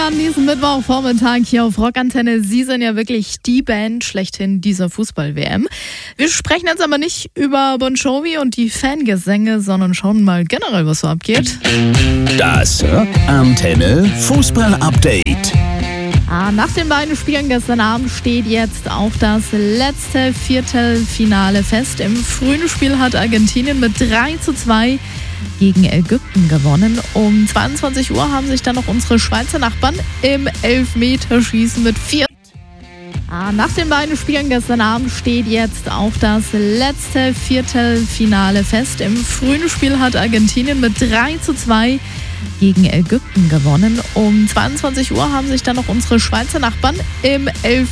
an diesem Mittwochvormittag hier auf Rockantenne. Sie sind ja wirklich die Band schlechthin dieser Fußball-WM. Wir sprechen jetzt aber nicht über Bon Jovi und die Fangesänge, sondern schauen mal generell, was so abgeht. Das Rockantenne Fußball-Update. Nach den beiden Spielen gestern Abend steht jetzt auch das letzte Viertelfinale fest. Im frühen Spiel hat Argentinien mit 3:2 gegen Ägypten gewonnen. Um 22 Uhr haben sich dann noch unsere Schweizer Nachbarn im Elfmeterschießen mit 4. Nach den beiden Spielen gestern Abend steht jetzt auch das letzte Viertelfinale fest. Im frühen Spiel hat Argentinien mit 3:2 gegen Ägypten gewonnen. Um 22 Uhr haben sich dann noch unsere Schweizer Nachbarn im